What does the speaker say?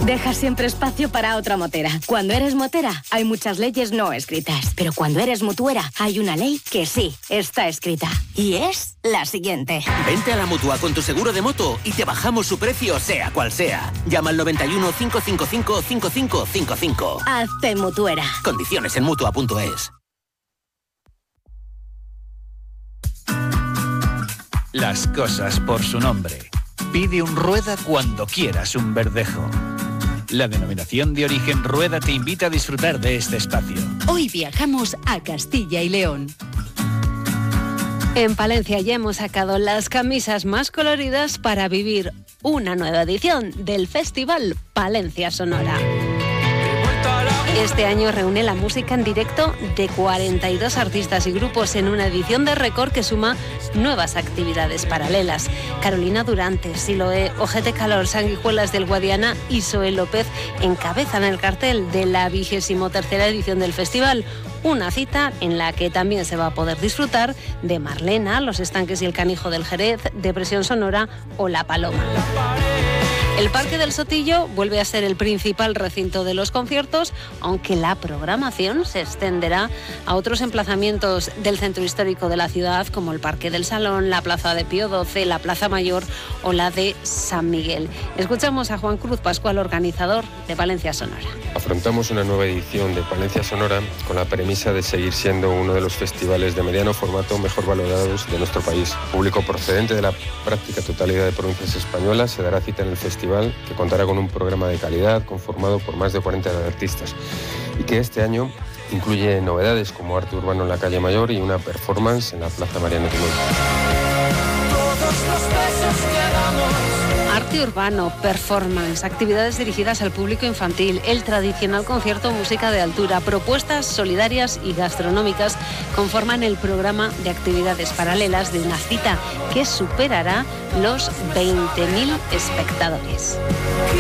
Deja siempre espacio para otra motera. Cuando eres motera, hay muchas leyes no escritas. Pero cuando eres mutuera, hay una ley que sí está escrita. Y es la siguiente. Vente a la Mutua con tu seguro de moto y te bajamos su precio sea cual sea. Llama al 91 555 5555. Hazte mutuera. Condiciones en Mutua.es. Las cosas por su nombre. Pide un Rueda cuando quieras un Verdejo. La denominación de origen Rueda te invita a disfrutar de este espacio. Hoy viajamos a Castilla y León. En Palencia ya hemos sacado las camisas más coloridas para vivir una nueva edición del Festival Palencia Sonora. Este año reúne la música en directo de 42 artistas y grupos en una edición de récord que suma nuevas actividades paralelas. Carolina Durante, Siloé, Ojete Calor, Sanguijuelas del Guadiana y Zoe López encabezan el cartel de la 23ª edición del festival. Una cita en la que también se va a poder disfrutar de Marlena, Los Estanques y el Canijo del Jerez, Depresión Sonora o La Paloma. El Parque del Sotillo vuelve a ser el principal recinto de los conciertos, aunque la programación se extenderá a otros emplazamientos del centro histórico de la ciudad, como el Parque del Salón, la Plaza de Pío XII, la Plaza Mayor o la de San Miguel. Escuchamos a Juan Cruz Pascual, organizador de Palencia Sonora. Afrontamos una nueva edición de Palencia Sonora con la premisa de seguir siendo uno de los festivales de mediano formato mejor valorados de nuestro país. Público procedente de la práctica totalidad de provincias españolas se dará cita en el festival, que contará con un programa de calidad conformado por más de 40 artistas y que este año incluye novedades como arte urbano en la calle Mayor y una performance en la Plaza Mariano Timón. Arte urbano, performance, actividades dirigidas al público infantil, el tradicional concierto música de altura, propuestas solidarias y gastronómicas conforman el programa de actividades paralelas de una cita que superará los 20.000 espectadores.